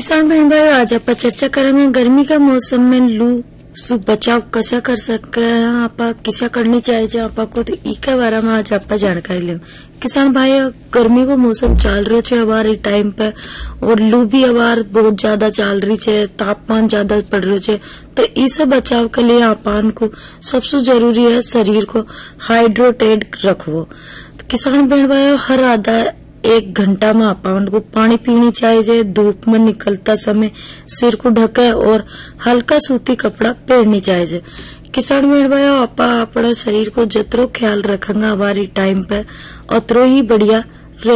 किसान बहन भाई, आज आप चर्चा करेंगे गर्मी का मौसम में लू से बचाव कैसा कर सकते हैं, आप किसा करनी चाहिए आपको, तो इसके बारे में आज आप जानकारी ले। किसान भाई, गर्मी को मौसम चल रहा है हमारे टाइम पे, और लू भी हमार बहुत ज्यादा चल रही है, तापमान ज्यादा पड़ रहा है। तो इस बचाव के लिए अपन को सबसे जरूरी है शरीर को हाइड्रेटेड रखो। तो किसान बहन भाई, हर आधा 1 घंटा में अपन को पानी पीनी चाहिए। धूप में निकलता समय सिर को ढके और हल्का सूती कपड़ा पहननी चाहिए। किसान बहन भाई, अपना शरीर को जितरो ख्याल रखेंगे हमारी टाइम पे, उतरो ही बढ़िया